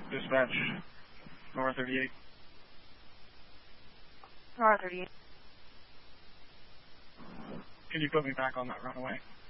Dispatch, Nora 38. Nora 38. Can you put me back on that runaway?